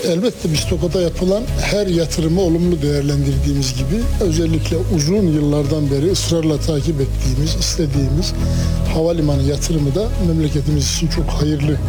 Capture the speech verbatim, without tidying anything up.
Elbette biz TOKİ'de yapılan her yatırımı olumlu değerlendirdiğimiz gibi özellikle uzun yıllardan beri ısrarla takip ettiğimiz, istediğimiz havalimanı yatırımı da memleketimiz için çok hayırlı